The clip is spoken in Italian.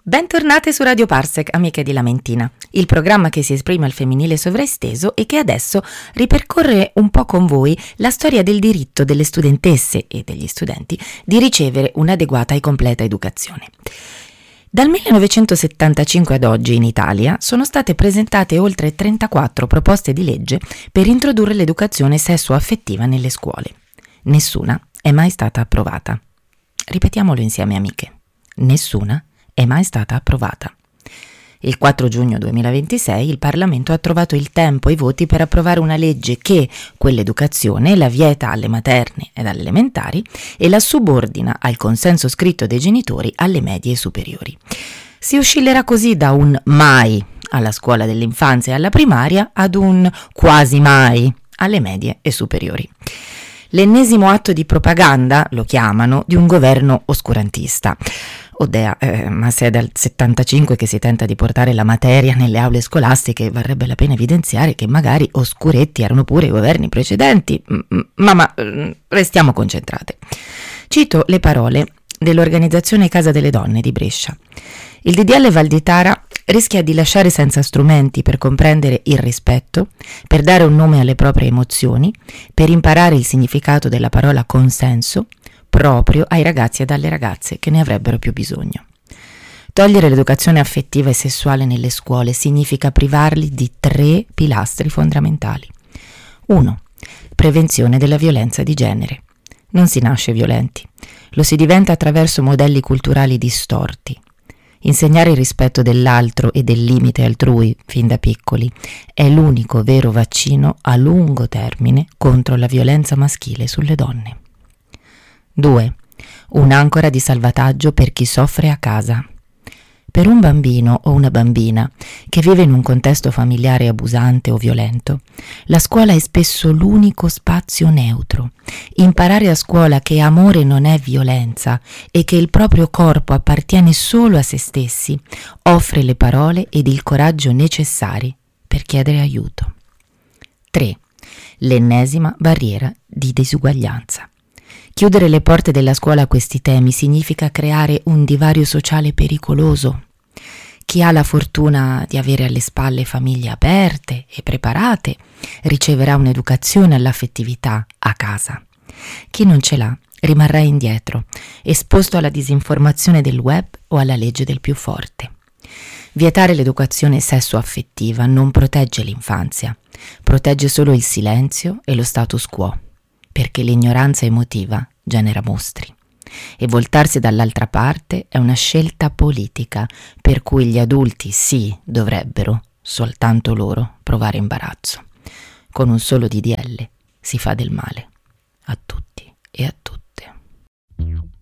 Bentornate su Radio Parsec, amiche di Lamentina, il programma che si esprime al femminile sovraesteso e che adesso ripercorre un po' con voi la storia del diritto delle studentesse e degli studenti di ricevere un'adeguata e completa educazione. Dal 1975 ad oggi in Italia sono state presentate oltre 34 proposte di legge per introdurre l'educazione sessuo-affettiva nelle scuole. Nessuna è mai stata approvata. Ripetiamolo insieme, amiche. Nessuna è mai stata approvata. Il 4 giugno 2026 il Parlamento ha trovato il tempo e i voti per approvare una legge che quell'educazione la vieta alle materne ed alle elementari e la subordina al consenso scritto dei genitori alle medie e superiori. Si oscillerà così da un mai alla scuola dell'infanzia e alla primaria ad un quasi mai alle medie e superiori. L'ennesimo atto di propaganda, lo chiamano, di un governo oscurantista. Odea, ma se è dal 75 che si tenta di portare la materia nelle aule scolastiche, varrebbe la pena evidenziare che magari oscuretti erano pure i governi precedenti. Ma restiamo concentrate. Cito le parole dell'organizzazione Casa delle Donne di Brescia. Il DDL Valditara rischia di lasciare senza strumenti per comprendere il rispetto, per dare un nome alle proprie emozioni, per imparare il significato della parola consenso, proprio ai ragazzi ed alle ragazze che ne avrebbero più bisogno. Togliere l'educazione affettiva e sessuale nelle scuole significa privarli di 3 pilastri fondamentali. 1. Prevenzione della violenza di genere. Non si nasce violenti, lo si diventa attraverso modelli culturali distorti. Insegnare il rispetto dell'altro e del limite altrui fin da piccoli è l'unico vero vaccino a lungo termine contro la violenza maschile sulle donne. 2. Un'ancora di salvataggio per chi soffre a casa. Per un bambino o una bambina che vive in un contesto familiare abusante o violento, la scuola è spesso l'unico spazio neutro. Imparare a scuola che amore non è violenza e che il proprio corpo appartiene solo a se stessi offre le parole ed il coraggio necessari per chiedere aiuto. 3. L'ennesima barriera di disuguaglianza. Chiudere le porte della scuola a questi temi significa creare un divario sociale pericoloso. Chi ha la fortuna di avere alle spalle famiglie aperte e preparate riceverà un'educazione all'affettività a casa. Chi non ce l'ha rimarrà indietro, esposto alla disinformazione del web o alla legge del più forte. Vietare l'educazione sessuo-affettiva non protegge l'infanzia, protegge solo il silenzio e lo status quo, perché l'ignoranza emotiva genera mostri. E voltarsi dall'altra parte è una scelta politica per cui gli adulti sì dovrebbero, soltanto loro, provare imbarazzo. Con un solo DDL si fa del male.